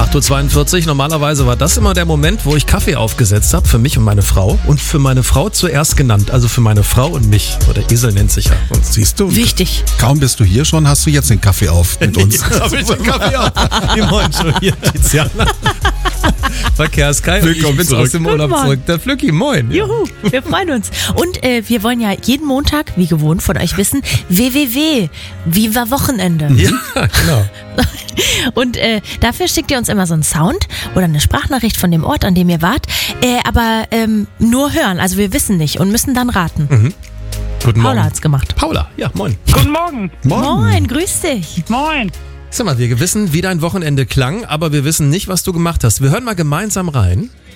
8.42 Uhr. Normalerweise war das immer der Moment, wo ich Kaffee aufgesetzt habe, für mich und meine Frau. Und für meine Frau zuerst genannt, also für meine Frau und mich. Oder Esel nennt sich ja. Und Siehst du? Wichtig. Kaum bist du hier schon, hast du jetzt den Kaffee auf mit uns. Jetzt habe ich den Kaffee auf. Die Moin schon hier, Tiziana. Verkehrskai. Willkommen Ich bin zurück. aus dem Urlaub Guten zurück. Der Flücki, moin. Ja. Juhu, wir freuen uns. Und wir wollen ja jeden Montag, wie gewohnt von euch wissen, www. Viva Wochenende. Ja, genau. Und dafür schickt ihr uns immer so einen Sound oder eine Sprachnachricht von dem Ort, an dem ihr wart. Aber nur hören, also wir wissen nicht und müssen dann raten. Guten Morgen. Paula hat's gemacht. Paula, ja, moin. Guten Morgen. Moin, grüß dich. Moin. Sag mal, wir wissen, wie dein Wochenende klang, aber wir wissen nicht, was du gemacht hast. Wir hören mal gemeinsam rein.